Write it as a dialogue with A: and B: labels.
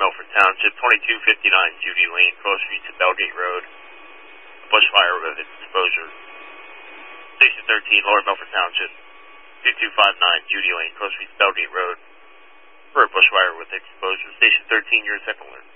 A: Milford Township, 2259 Judy Lane, Cross Street to Belgate Road. Bush fire with exposure. Station 13, Lower Milford Township, 2259 Judy Lane, Cross Street to Belgate Road. For a bush fire with exposure. Station 13, your second alert.